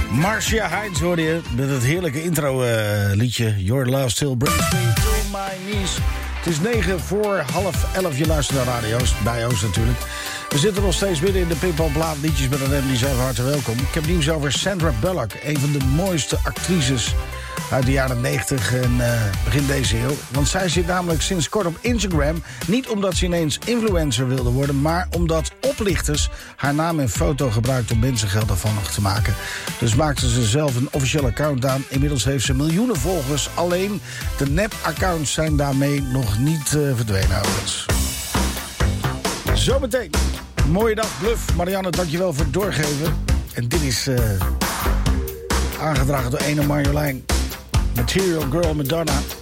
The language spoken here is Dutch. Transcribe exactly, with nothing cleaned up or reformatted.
Marcia Hines hoorde je met het heerlijke intro uh, liedje Your Love Still Brings Me To My Knees. Het is negen voor half elf, je luistert naar radio's, bij Oost natuurlijk. We zitten nog steeds midden in de Pimpelplaat liedjes met een Emily zelf harte welkom. Ik heb nieuws over Sandra Bullock, een van de mooiste actrices uit de jaren negentig en uh, begin deze eeuw. Want zij zit namelijk sinds kort op Instagram. Niet omdat ze ineens influencer wilde worden, maar omdat oplichters haar naam en foto gebruikten om mensen geld afhandig te maken. Dus maakte ze zelf een officieel account aan. Inmiddels heeft ze miljoenen volgers. Alleen de nep-accounts zijn daarmee nog niet uh, verdwenen. Overigens. Zometeen. Mooie dag, Bluff. Marianne, dankjewel voor het doorgeven. En dit is uh, aangedragen door ene Marjolein. Material Girl Madonna.